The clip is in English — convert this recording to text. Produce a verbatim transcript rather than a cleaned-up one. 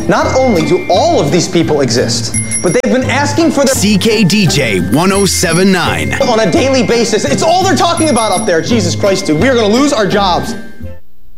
Not only do all of these people exist, but they've been asking for their C K D J one oh seven point nine on a daily basis. It's all they're talking about up there. Jesus Christ, dude. We are going to lose our jobs.